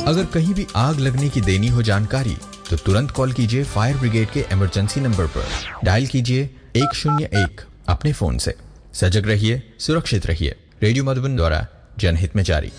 अगर कहीं भी आग लगने की देनी हो जानकारी तो तुरंत कॉल कीजिए फायर ब्रिगेड के इमरजेंसी नंबर पर। डायल कीजिए 101 अपने फोन से। सजग रहिए, सुरक्षित रहिए। रेडियो मधुबन द्वारा जनहित में जारी।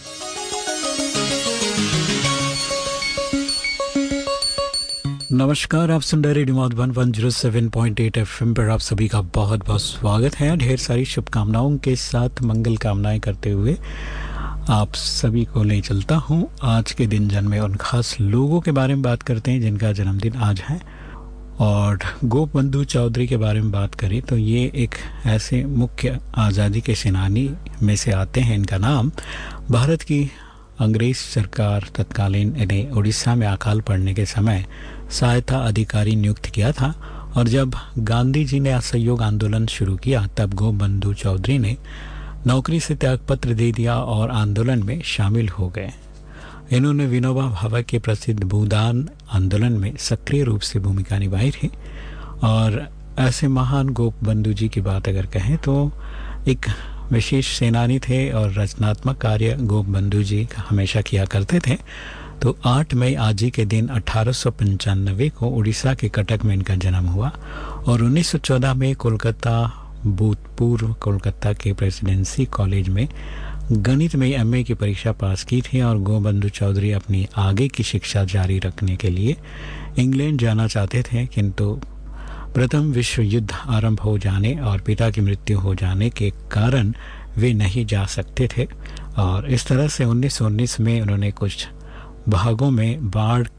नमस्कार, आप सुन रहे रेडियो मधुबन 107.8 एफएम पर। आप सभी का बहुत बहुत स्वागत है। ढेर सारी शुभकामनाओं के साथ मंगल कामनाएं करते हुए आप सभी को ले चलता हूं। आज के दिन जन्मे उन खास लोगों के बारे में बात करते हैं जिनका जन्मदिन आज है। और गोपबंधु चौधरी के बारे में बात करें तो ये एक ऐसे मुख्य आज़ादी के सेनानी में से आते हैं। इनका नाम भारत की अंग्रेज सरकार तत्कालीन इन्हें उड़ीसा में अकाल पड़ने के समय सहायता अधिकारी नियुक्त किया था। और जब गांधी जी ने असहयोग आंदोलन शुरू किया तब गोपबंधु चौधरी ने नौकरी से त्यागपत्र दे दिया और आंदोलन में शामिल हो गए। इन्होंने विनोबा भावे के प्रसिद्ध भूदान आंदोलन में सक्रिय रूप से भूमिका निभाई थी। और ऐसे महान गोपबंधु जी की बात अगर कहें तो एक विशेष सेनानी थे और रचनात्मक कार्य गोपबंधु जी हमेशा किया करते थे। तो 8 मई आज ही के दिन 1895 को उड़ीसा के कटक में इनका जन्म हुआ और 1914 में कोलकाता भूतपूर्व कोलकाता के प्रेसिडेंसी कॉलेज में गणित में एमए की परीक्षा पास की थी। और गोपबंधु चौधरी अपनी आगे की शिक्षा जारी रखने के लिए इंग्लैंड जाना चाहते थे, किंतु प्रथम विश्व युद्ध आरंभ हो जाने और पिता की मृत्यु हो जाने के कारण वे नहीं जा सकते थे। और इस तरह से 1919 में उन्होंने कुछ भागों में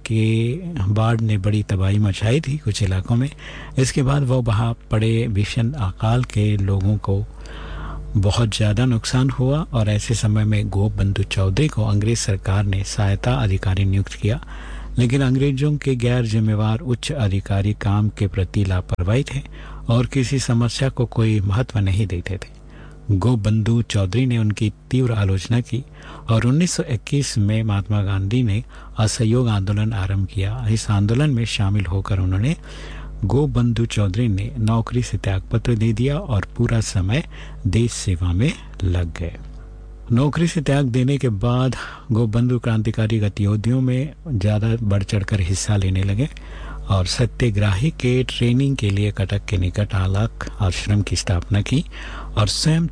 बाढ़ ने बड़ी तबाही मचाई थी कुछ इलाकों में। इसके बाद वो वहाँ पड़े भीषण अकाल के लोगों को बहुत ज़्यादा नुकसान हुआ। और ऐसे समय में गोपबंधु चौधरी को अंग्रेज सरकार ने सहायता अधिकारी नियुक्त किया, लेकिन अंग्रेजों के गैर जिम्मेवार उच्च अधिकारी काम के प्रति लापरवाही थे और किसी समस्या को कोई महत्व नहीं देते थे। गोपबंधु चौधरी ने उनकी तीव्र आलोचना की और 1921 में महात्मा गांधी ने असहयोग आंदोलन आरंभ किया। इस आंदोलन में शामिल होकर उन्होंने गोपबंधु चौधरी ने नौकरी से त्यागपत्र दे दिया और पूरा समय देश सेवा में लग गए। नौकरी से त्याग देने के बाद गोपबंधु क्रांतिकारी गतिविधियों में ज़्यादा बढ़ चढ़कर हिस्सा लेने लगे और सत्याग्रही के ट्रेनिंग के लिए कटक के निकट आलाक आश्रम की स्थापना की और स्वयं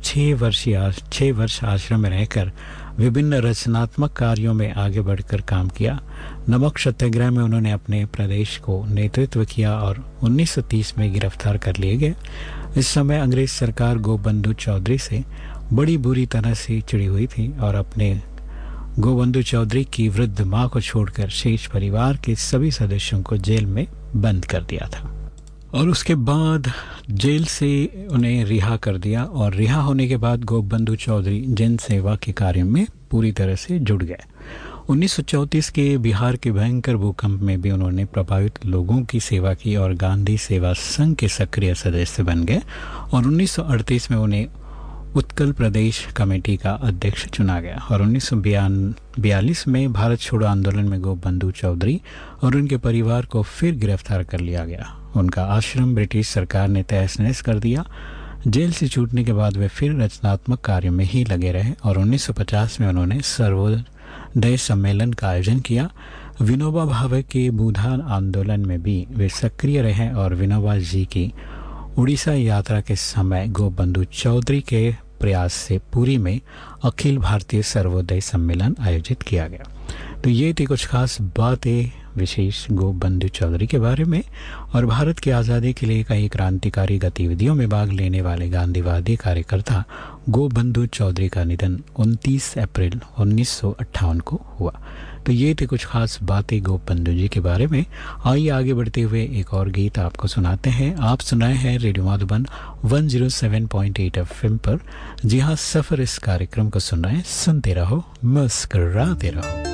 6 वर्ष आश्रम में रहकर विभिन्न रचनात्मक कार्यों में आगे बढ़कर काम किया। नमक सत्याग्रह में उन्होंने अपने प्रदेश को नेतृत्व किया और 1930 में गिरफ्तार कर लिए गए। इस समय अंग्रेज सरकार गोपबंधु चौधरी से बड़ी बुरी तरह से चिड़ी हुई थी और अपने गोपबंधु चौधरी की वृद्ध मां को छोड़कर शेष परिवार के सभी सदस्यों को जेल में बंद कर दिया था। और उसके बाद जेल से उन्हें रिहा कर दिया और रिहा होने के बाद गोपबंधु चौधरी जन सेवा के कार्य में पूरी तरह से जुड़ गए। 1934 के बिहार के भयंकर भूकंप में भी उन्होंने प्रभावित लोगों की सेवा की और गांधी सेवा संघ के सक्रिय सदस्य बन गए। और 1938 में उन्हें उत्कल प्रदेश कमेटी का अध्यक्ष चुना गया। और 1942 में भारत छोड़ो आंदोलन में गोपबंधु चौधरी और उनके परिवार को फिर गिरफ्तार कर लिया गया। उनका आश्रम ब्रिटिश सरकार ने तहस नहस कर दिया। जेल से छूटने के बाद वे फिर रचनात्मक कार्य में ही लगे रहे और 1950 में उन्होंने सर्वोदय सम्मेलन का आयोजन किया। विनोबा भावे के भूदान आंदोलन में भी वे सक्रिय रहे और विनोबा जी की उड़ीसा यात्रा के समय गोपबंधु चौधरी के प्रयास से पुरी में अखिल भारतीय सर्वोदय सम्मेलन आयोजित किया गया। तो ये थी कुछ खास बातें विशेष गोपबंधु चौधरी के बारे में। और भारत की आज़ादी के लिए कई क्रांतिकारी गतिविधियों में भाग लेने वाले गांधीवादी कार्यकर्ता गोपबंधु चौधरी का निधन 29 अप्रैल 1958 को हुआ। तो ये थे कुछ खास बातें गोपबंधु जी के बारे में। आइए आगे बढ़ते हुए एक और गीत आपको सुनाते हैं। आप सुनाए हैं रेडियो मधुबन 107.8 एफएम पर। जी हाँ, सफर इस कार्यक्रम को सुन रहे हैं। सुनते रहो, मुस्कुराते रहो।